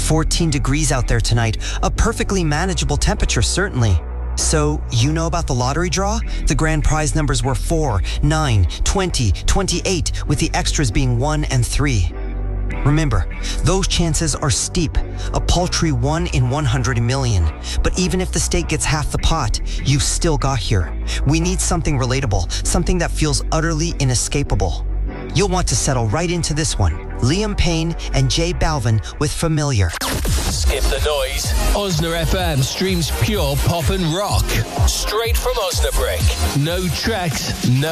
14 degrees out there tonight. A perfectly manageable temperature, certainly. So, you know about the lottery draw? The grand prize numbers were 4, 9, 20, 28, with the extras being 1 and 3. Remember, those chances are steep, a paltry 1 in 100 million. But even if the state gets half the pot, you still got here. We need something relatable, something that feels utterly inescapable. You'll want to settle right into this one. Liam Payne and J Balvin with Familiar. Skip the noise. Osna FM streams pure pop and rock. Straight from Osnabrück. No tracks, no